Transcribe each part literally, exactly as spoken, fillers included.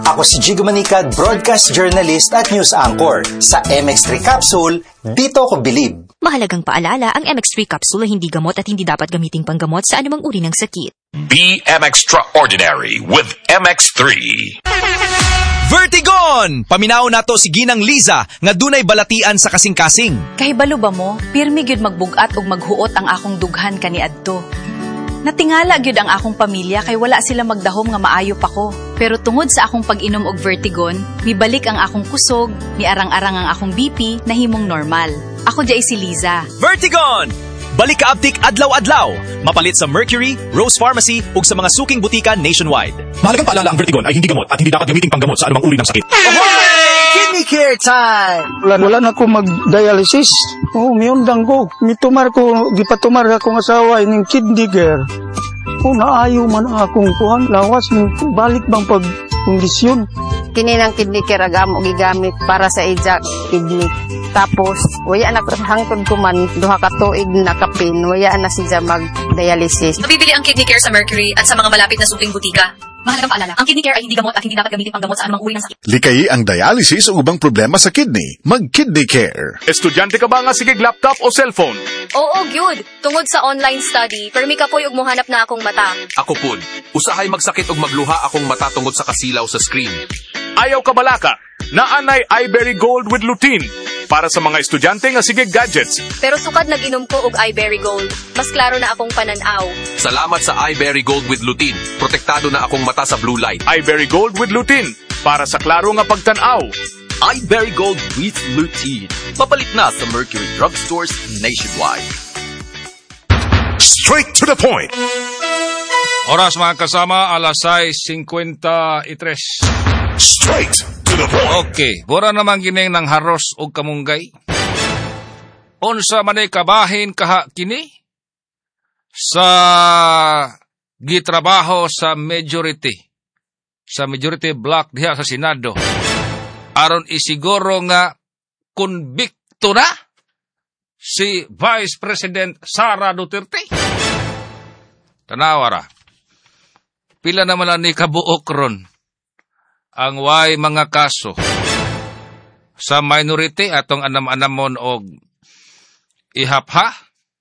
Ako si Jigo Manicad, broadcast journalist at news anchor. Sa M X three Capsule, dito ko bilib. Mahalagang paalala, ang M X three Capsule ay hindi gamot at hindi dapat gamiting panggamot sa anumang uri ng sakit. Be M Extraordinary with M X three. Vertigon! Paminaw nato si Ginang Liza nga dunay balatian sa kasing-kasing. Kahibalo ba mo, pirmi gyud magbugat og maghuot ang akong dughan kaniadto. Natingala gyud ang akong pamilya kay wala sila magdahom nga maayo pa ko. Pero tungod sa akong pag-inom og Vertigon, mibalik ang akong kusog, miarang-arang ang akong B P na himong normal. Ako jay si Liza. Vertigon! Balik ka aptik adlaw-adlaw. Mapalit sa Mercury, Rose Pharmacy ug sa mga suking butika nationwide. Mahalagang paalala, ang Vertigon ay hindi gamot at hindi dapat gamiting panggamot sa anumang uri ng sakit. Kidney care time! Wala, wala na ko mag-dialysis. Oo, oh, miyundang ko. Mitumar ko, gipatumar akong asawa ining kidney care. Oo, oh, naayo man akong kuhan. Lawas, balik bang pag-kondisyon. Kini ng kidney care agam o gigamit para sa ijak kidney. Tapos, waya na hangtod ko man, duha ka tuig na kapin, waya na siya mag-dialysis. Mabibili ang kidney care sa Mercury at sa mga malapit na suking butika. Mahalagang paalala, ang kidney care ay hindi gamot at hindi dapat gamitin panggamot sa anumang uri ng sakit. Likayi ang dialysis o ubang problema sa kidney. Mag-Kidney Care. Estudyante ka ba nga sigig laptop o cellphone? Oo, gyud. Tungod sa online study, permi ka po'y ug mohanap na akong mata. Ako pud, usahay magsakit og magluha akong mata tungod sa kasilaw sa screen. Ayaw ka balaka, naanay iBerry Gold with lutein para sa mga estudyante nga sigig gadgets. Pero sukad nag-inom ko og iBerry Gold, mas klaro na akong pananaw. Salamat sa iBerry Gold with lutein. Protektado na akong mata sa blue light. iBerry Gold with lutein para sa klaro nga pagtanaw. iBerry Gold with lutein. Mapalit na sa Mercury drugstores nationwide. Straight to the point. Oras mga kasama, alas sais fifty-three. Straight to the point. Okay, bura naman gining ng haros o kamunggay. Unsa man ay kabahin kaha kini sa gitrabaho sa majority, sa majority block diha sa Senado. Aron isiguro nga konbikto na si Vice President Sara Duterte. Tanawara. Pila naman lang ni kabuok ron ang way mga kaso sa minority atong anam-anamon og ihapha.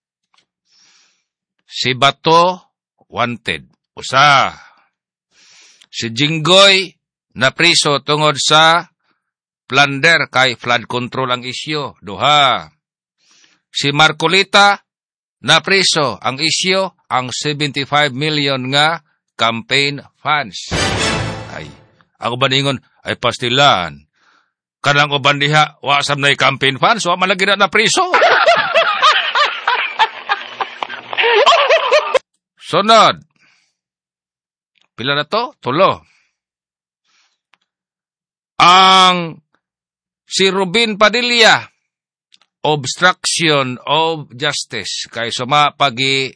Si Bato wanted. Usa. Si Jinggoy na priso tungod sa plunder kay flood control ang isyo. Duha. Si Marcolita na priso ang isyo ang seventy-five million nga campaign funds. Ay, ako ba ningon, ay pastilan. Kanang uban diha, wasam na campaign funds, wa malagi na na priso. Sunod. Pila na to? Tulo. Ang si Rubin Padilla, obstruction of justice. Kay suma pagi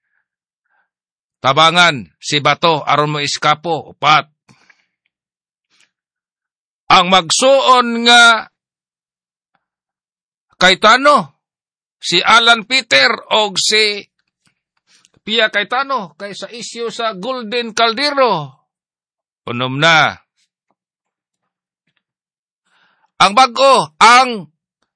tabangan si Bato aron mo iskapo. Upat. Ang magsuon nga Cayetano, si Alan Peter o si Pia Cayetano kay sa isyu sa Golden Caldero. Unom na. Ang bago, ang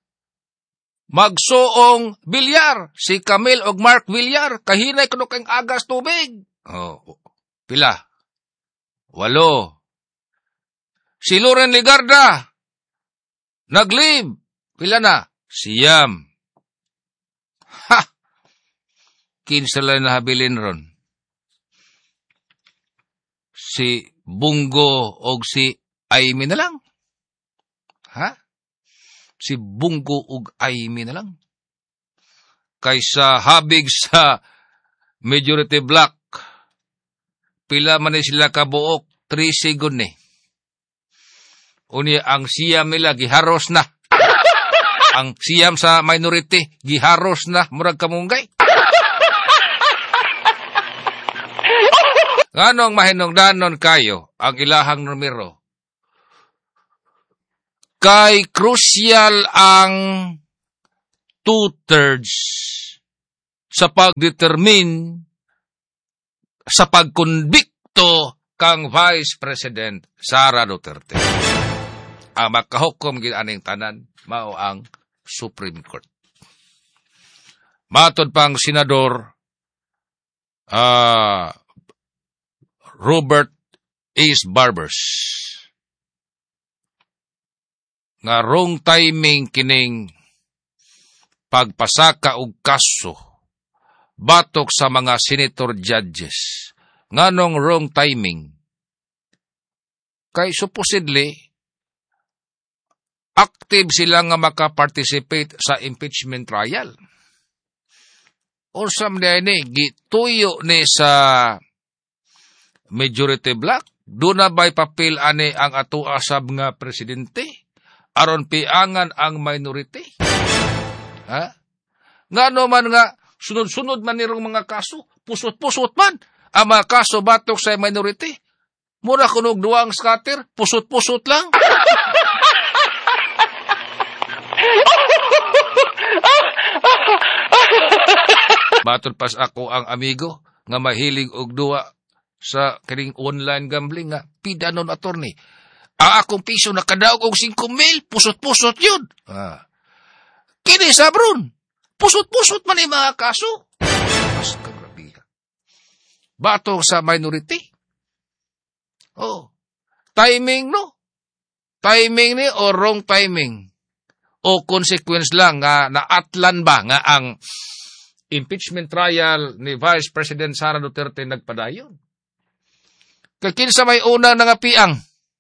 magsuong Villar, si Camille og Mark Villar, kahinay kuno kang agas tubig. Oh, pila? Walo. Si Loren Ligarda, nag-leave. Pila na? Siyam. Ha! Kinsala na habilin ron. Si Bungo og si Aimee na lang. Ha? Si Bungo ug Aimee na lang. Kaysa habig sa majority block, pila man sila kabuok, three sigon ni. Unya ang siyam nila, giharos na. Ang siyam sa minority, giharos na, murag kamunggay. Nganong mahinungdanon kayo ang ilahang numero? Kay crucial ang two-thirds sa pagdetermine sa pagkonbikto kang Vice President Sara Duterte. Ang makahukom gid aning tanan mao ang Supreme Court. Matod pang Senador uh, Robert Ace Barbers nga wrong timing kining pagpasaka og kaso batok sa mga senator judges. Nganong wrong timing? Kay supposedly active sila nga makaparticipate sa impeachment trial. Or someday ni, gituyo ni sa majority block, doon na ba'y papel ani ang ato asab nga presidente? Aron piangan ang minority? Ha? Nga man nga, sunod-sunod man nirong mga kaso, pusot-pusot man, ang mga kaso batok sa minority. Mura kunog duwang scatter, pusot-pusot lang. Matod pas ako ang amigo nga mahilig og duwa sa kining online gambling nga pidanon attorney. Ang akong piso nakadaog og singko mil, pusot-pusot yun. Ah. Kini sabron, pusot-pusot man yung mga kaso. Mas kagrabihan. Bato sa minority. Oh. Timing, no? Timing ni o wrong timing? O consequence lang nga naatlan ba nga ang impeachment trial ni Vice President Sara Duterte nagpadayon? Kakinsa may unang nangapiang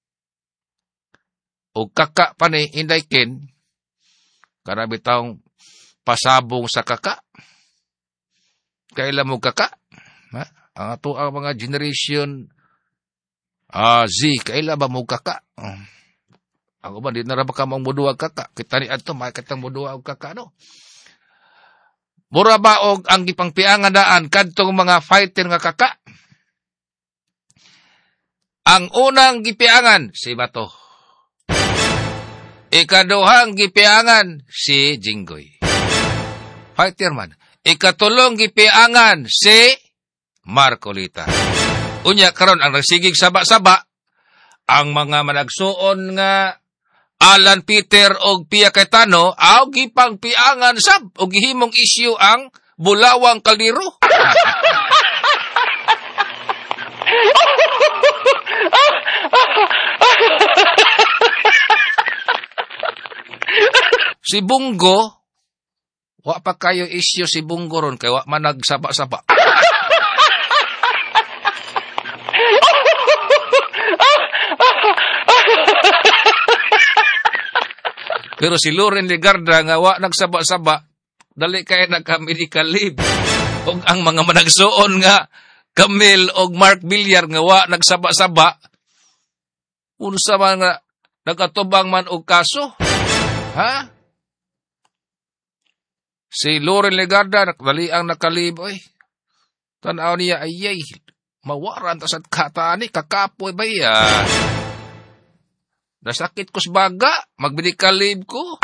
o kaka pa ni Inday Ken, karami taong pasabong sa kaka. Kailan mo kaka? Ha? Ang ato ang mga generation uh, Z, kailan ba mo kaka? Uh, ako ba, di na ba ka mong muduwag kaka? Kita ni Adto, makikitang muduwag kaka, no? Mura ba og ang gipangpiangan daan kadtong mga fighter nga kaka? Ang unang gipiangan, si Bato. Ikaduhang gipiangan, si Jinggoy. Fighter man. Ikatulong gipiangan, si Marcolita. Unya, karon ang nagsigig saba-saba, ang mga managsuon nga Alan Peter og Pia Cayetano, aw gipang piangan sab og gihimong issue ang Bulawang Kaldero. Si Bungo, wa pa kayo issue si Bungo ron kay wa man nagsaba-saba. Pero si Loren Legarda nga wa nagsaba-saba, dali kay nagka-medical leave. Og ang mga managsuon nga Camille og Mark Villar nga wa nagsaba-saba, unsa man nga nagatubang man og kaso? Ha? Si Loren Legarda dali ang nakalib oy. Tan-aw niya ayay, mawaran ta sa kataani kakapoy ba ya? Nasakit ko sa baga, mag-medical leave ko.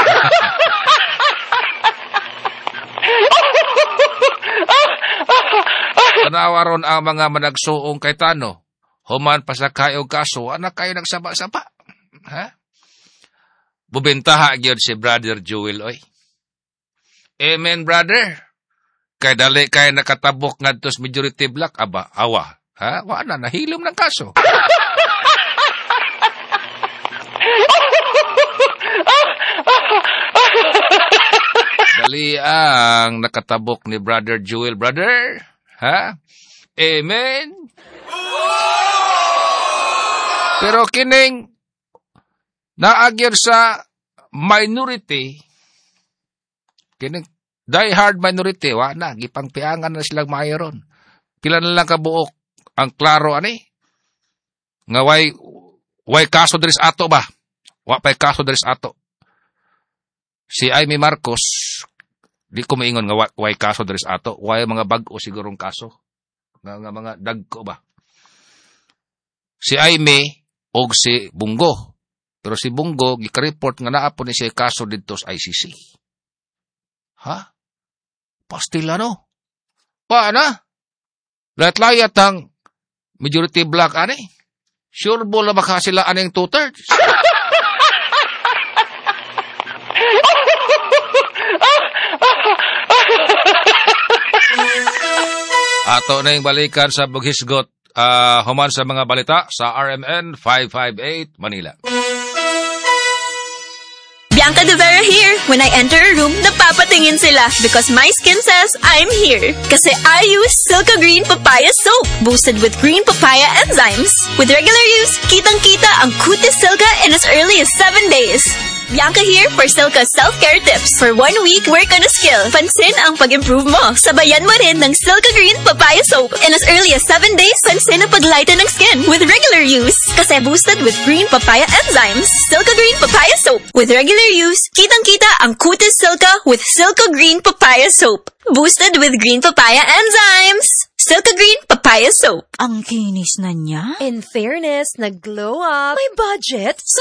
Tanawa ron ang mga managsuong Cayetano. Human pa sa kayo kaso, anak kayo nagsaba-saba. Ha? Bubentaha gyud si Brother Joel, oy. Amen, brother. Kay dali kay nakatabok ngadto sa majority block, aba, awa. Ha? Wa na, nahilom ng kaso. Dali ang nakatabok ni Brother Joel, brother. Ha? Amen. Pero kining naagir sa minority, kining die-hard minority, wa na, gipangpiangan na silang mayroon. Pila na lang kabuok ang klaro, ani? Nga way, way kaso deres ato ba? Wa pa'y kaso deres ato. Si Amy Marcos, di ko maingon nga way, way kaso deres ato. Way mga bag-o sigurong kaso. Nga, nga mga dagko ba? Si Amy og si Bungo. Pero si Bungo, gikareport nga naapon ni siya kaso dito sa I C C. Ha? Pastila no? Pa na? Layat-layat ang majority block ani? Sure bo na baka sila aning two-thirds. Ato na yung balikan sa Bughisgot, uh, human sa mga balita sa R M N five fifty-eight, Manila. Bianca De Vera here. When I enter a room, napapatingin sila because my skin says I'm here. Kasi I use Silka Green Papaya Soap, boosted with green papaya enzymes. With regular use, kitang-kita ang kutis Silka in as early as seven days. Bianca here for Silka self-care tips. For one week, work on a skill. Pansin ang pag-improve mo. Sabayan mo rin ng Silka Green Papaya Soap. In as early as seven days, pansin ang paglighten ng skin with regular use. Kasi boosted with green papaya enzymes. Silka Green Papaya Soap. With regular use, kitang-kita ang kutis Silka with Silka Green Papaya Soap. Boosted with green papaya enzymes. Silka Green Papaya Soap. Ang kinis na niya. In fairness, nag-glow up. May budget.